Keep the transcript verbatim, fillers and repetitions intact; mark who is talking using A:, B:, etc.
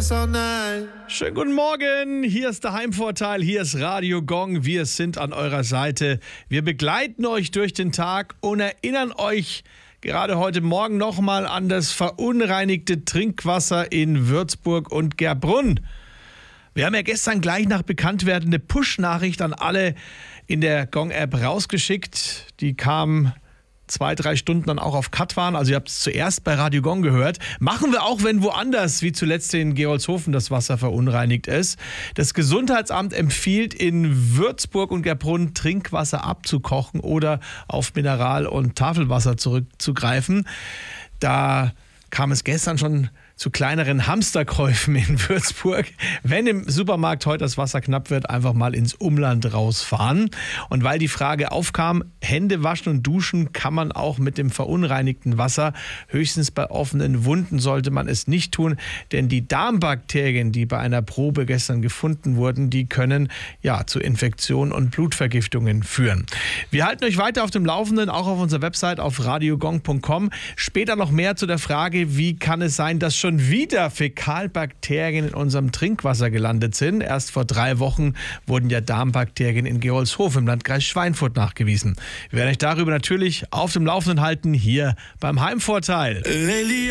A: s'en aille.
B: Schönen guten Morgen, hier ist der Heimvorteil, hier ist Radio Gong, wir sind an eurer Seite. Wir begleiten euch durch den Tag und erinnern euch gerade heute Morgen nochmal an das verunreinigte Trinkwasser in Würzburg und Gerbrunn. Wir haben ja gestern gleich nach Bekanntwerden eine Push-Nachricht an alle in der Gong-App rausgeschickt. Die kam zwei, drei Stunden dann auch auf Katwan. Also ihr habt es zuerst bei Radio Gong gehört. Machen wir auch, wenn woanders, wie zuletzt in Gerolzhofen, das Wasser verunreinigt ist. Das Gesundheitsamt empfiehlt in Würzburg und Gerbrunn Trinkwasser abzukochen oder auf Mineral- und Tafelwasser zurückzugreifen. Da kam es gestern schon zu kleineren Hamsterkäufen in Würzburg. Wenn im Supermarkt heute das Wasser knapp wird, einfach mal ins Umland rausfahren. Und weil die Frage aufkam, Hände waschen und duschen kann man auch mit dem verunreinigten Wasser. Höchstens bei offenen Wunden sollte man es nicht tun, denn die Darmbakterien, die bei einer Probe gestern gefunden wurden, die können ja zu Infektionen und Blutvergiftungen führen. Wir halten euch weiter auf dem Laufenden, auch auf unserer Website auf radiogong punkt com. Später noch mehr zu der Frage, wie kann es sein, dass schon wieder Fäkalbakterien in unserem Trinkwasser gelandet sind. Erst vor drei Wochen wurden ja Darmbakterien in Gerolzhofen im Landkreis Schweinfurt nachgewiesen. Wir werden euch darüber natürlich auf dem Laufenden halten, hier beim Heimvorteil.